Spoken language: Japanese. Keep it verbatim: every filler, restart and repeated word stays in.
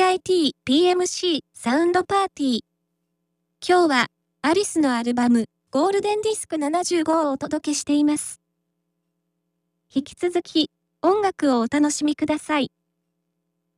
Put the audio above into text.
アイティー ピーエムシー サウンドパーティー。今日はアリスのアルバムゴールデンディスクななじゅうごをお届けしています。引き続き音楽をお楽しみください。